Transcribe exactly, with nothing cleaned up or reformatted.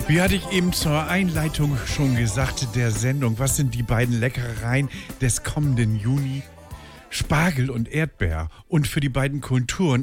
Wie hatte ich eben zur Einleitung schon gesagt der Sendung, was sind die beiden Leckereien des kommenden Juni? Spargel und Erdbeer. Und für die beiden Kulturen